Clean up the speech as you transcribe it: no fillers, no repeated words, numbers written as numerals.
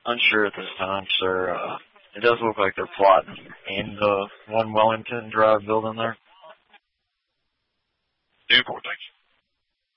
Unsure at this time, sir. It does look like they're plotting in the 1 Wellington Drive building there. Newport, thanks.